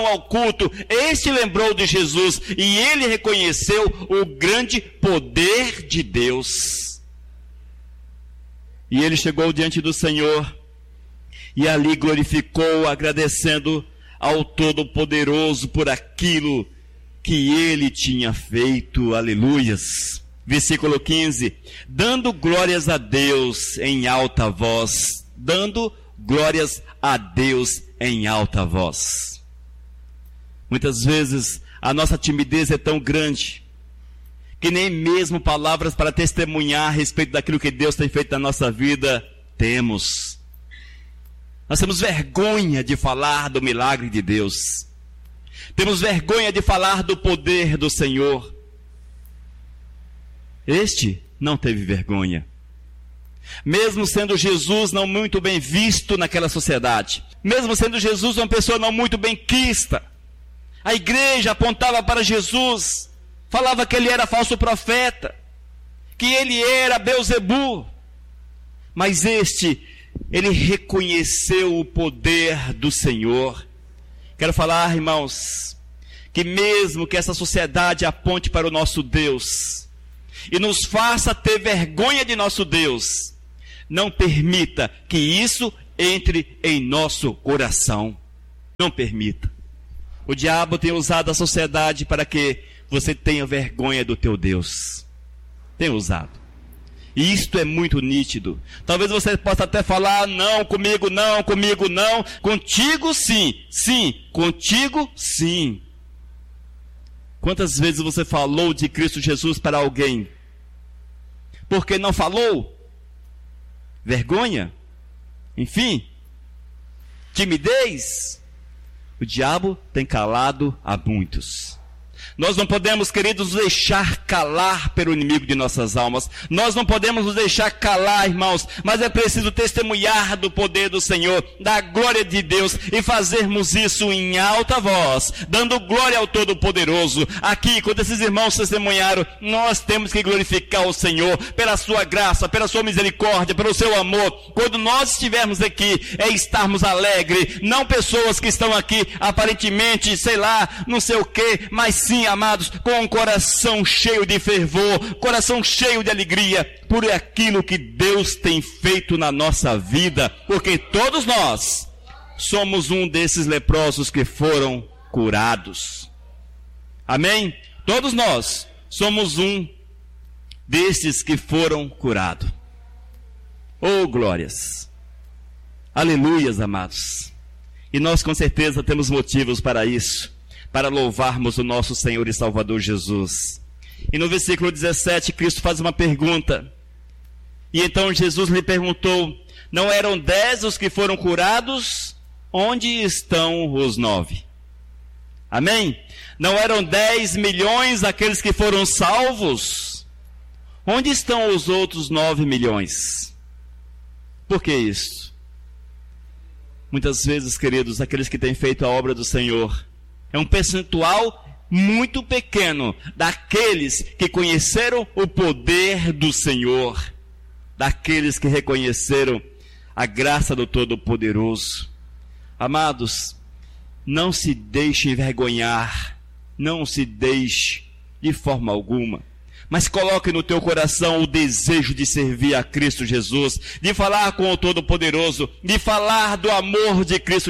ao culto, este lembrou de Jesus e ele reconheceu o grande poder de Deus. E ele chegou diante do Senhor e ali glorificou, agradecendo ao Todo-Poderoso por aquilo que ele tinha feito. Aleluias. Versículo 15: dando glórias a Deus em alta voz. Dando glórias a Deus em alta voz. Muitas vezes a nossa timidez é tão grande que nem mesmo palavras para testemunhar a respeito daquilo que Deus tem feito na nossa vida temos. Nós temos vergonha de falar do milagre de Deus. Temos vergonha de falar do poder do Senhor. Este não teve vergonha. Mesmo sendo Jesus não muito bem visto naquela sociedade, mesmo sendo Jesus uma pessoa não muito bem quista, a igreja apontava para Jesus, falava que ele era falso profeta, que ele era Belzebu, mas ele reconheceu o poder do Senhor. Quero falar, irmãos, que mesmo que essa sociedade aponte para o nosso Deus e nos faça ter vergonha de nosso Deus, não permita que isso entre em nosso coração. Não permita. O diabo tem usado a sociedade para que você tenha vergonha do teu Deus. Tem usado. E isto é muito nítido. Talvez você possa até falar: não, comigo não, comigo não. Contigo sim, sim, contigo sim. Quantas vezes você falou de Cristo Jesus para alguém? Porque não falou? Vergonha? Enfim, timidez? O diabo tem calado a muitos. Nós não podemos, queridos, nos deixar calar pelo inimigo de nossas almas. Nós não podemos nos deixar calar, irmãos, mas é preciso testemunhar do poder do Senhor, da glória de Deus, e fazermos isso em alta voz, dando glória ao Todo-Poderoso. Aqui, quando esses irmãos testemunharam, nós temos que glorificar o Senhor pela sua graça, pela sua misericórdia, pelo seu amor. Quando nós estivermos aqui, é estarmos alegres, não pessoas que estão aqui aparentemente, sei lá, não sei o que, mas sim, amados, com um coração cheio de fervor, coração cheio de alegria, por aquilo que Deus tem feito na nossa vida, porque todos nós somos um desses leprosos que foram curados. Amém? Todos nós somos um desses que foram curados. Oh, glórias! Aleluias, amados! E nós com certeza temos motivos para isso, para louvarmos o nosso Senhor e Salvador Jesus. E no versículo 17, Cristo faz uma pergunta. E então Jesus lhe perguntou: não eram 10 os que foram curados? Onde estão os 9? Amém? Não eram 10 milhões aqueles que foram salvos? Onde estão os outros 9 milhões? Por que isso? Muitas vezes, queridos, aqueles que têm feito a obra do Senhor, é um percentual muito pequeno daqueles que conheceram o poder do Senhor, daqueles que reconheceram a graça do Todo-Poderoso. Amados, não se deixe envergonhar, não se deixe de forma alguma, mas coloque no teu coração o desejo de servir a Cristo Jesus, de falar com o Todo-Poderoso, de falar do amor de Cristo